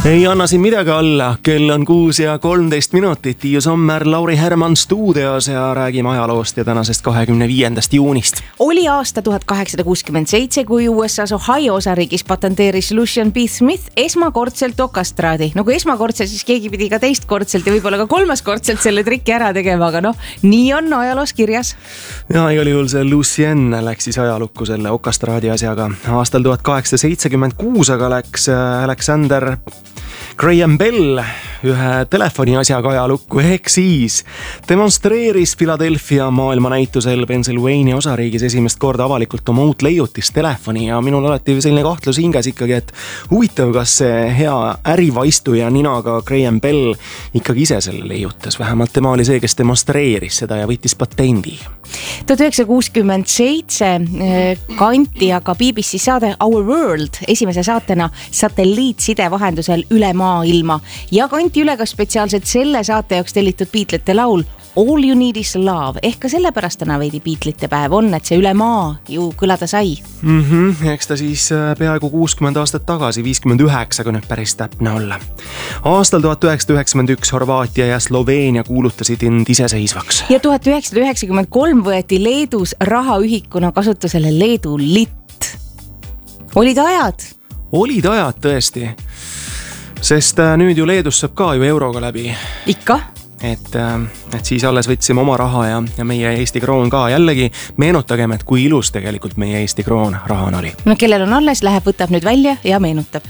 Ei anna siin midagi alla, kell on 6:13. Tiiu Sommer, Lauri Herman stuudios ja räägime ajaloost ja tänasest 25. juunist. Oli aasta 1867, kui USA's Ohio osariigis patenteeris Lucian B. Smith esmakordselt okastraadi. No kui esmakordselt, siis keegi pidi ka teistkordselt ja võib-olla ka kolmaskordselt selle trikki ära tegema, aga noh, nii on ajaloos kirjas. Ja igal juhul see Lucien läks siis ajalukku selle okastraadi asjaga. Aastal 1876 aga läks Alexander Graham Bell ühe telefoni asjaga ajalukku, ehk siis demonstreeris Philadelphia maailmanäitusel Pennsylvania osariigis esimest korda avalikult oma uut leiutist telefoni ja minul alati selline kahtlus hinges ikkagi, et huvitav, kas see hea ärivaistuja ninaga Graham Bell ikkagi ise selle leiutas. Vähemalt tema oli see, kes demonstreeris seda ja võttis patendi. 1967 kanti aga BBC saade Our World esimese saatena satelliitside vahendusel üle maailma ja kanti üle ka spetsiaalselt selle saate jaoks tellitud Beatlesite laul All You Need Is Love, ehk ka sellepärast täna veidi Beatlesite päev on, et see üle maa ju kõlada sai. Eks ta siis peaaegu 60 aastat tagasi, 59, kui nüüd päris täpne olla. Aastal 1991 Horvaatia ja Sloveenia kuulutasid end iseseisvaks. Ja 1993 võeti Leedus rahaühikuna kasutusele Leedu litt. Olid ajad? Olid ajad tõesti, sest nüüd ju Leedus saab ka ju euroga läbi. Ikka? Et siis alles võtsime oma raha ja meie Eesti kroon ka. Jällegi meenutagem, et kui ilus tegelikult meie Eesti kroon rahan oli. No kellel on alles, läheb, võtab nüüd välja ja meenutab.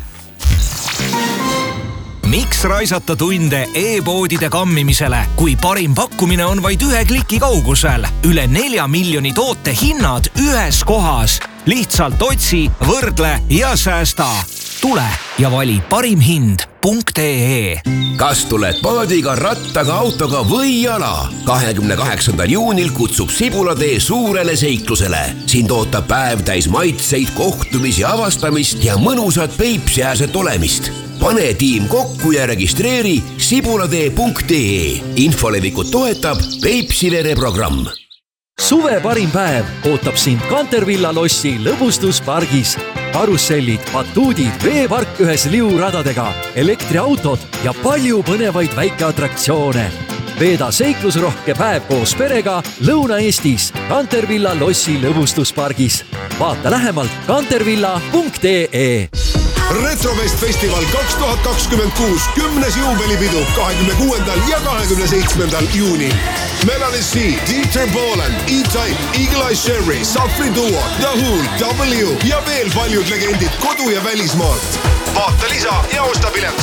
Miks raisata tunde e-poodide kammimisele, kui parim pakkumine on vaid 1 kliki kaugusel? Üle 4 miljoni toote hinnad ühes kohas. Lihtsalt otsi, võrdle ja säästa. Tule ja vali parimhind.ee. Kas tuled paadiga, rattaga, autoga või jala? 28. juunil kutsub Sibulatee suurele seiklusele. Sind ootab päev täis maitseid, kohtumisi, avastamist ja mõnusat Peipsiäärset olemist. Pane tiim kokku ja registreeri sibulatee.ee. Infolevikut toetab Peipsivere programm. Suve parim päev ootab sind Cantervilla lossi lõbustuspargis. Karussellid, batuudid, veepark ühes liuradadega, elektriautod ja palju põnevaid väikeatraktsioone. Veeda seiklusrohke päev koos perega Lõuna-Eestis Cantervilla lossi lõbustuspargis. Vaata lähemalt cantervilla.ee. Retrofest Festival 2026 10. juubelipidu 26. ja 27. juunil. Melanie C, Dieter Bohlen, E-Type, Eagle Eye Sherry, Safri Duo, The Who, W ja veel paljud legendid kodu- ja välismaalt. Vaata lisa ja osta pilet